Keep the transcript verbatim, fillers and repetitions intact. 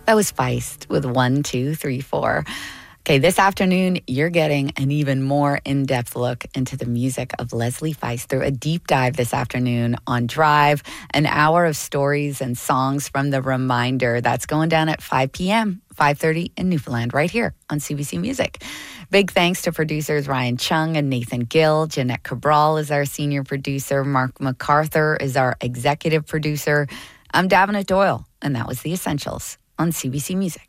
That was Feist with one, two, three, four. Okay, this afternoon, you're getting an even more in-depth look into the music of Leslie Feist through a deep dive this afternoon on Drive, an hour of stories and songs from The Reminder. That's going down at five p.m., five thirty in Newfoundland, right here on C B C Music. Big thanks to producers Ryan Chung and Nathan Gill. Jeanette Cabral is our senior producer. Mark MacArthur is our executive producer. I'm Davina Doyle, and that was The Essentials on C B C Music.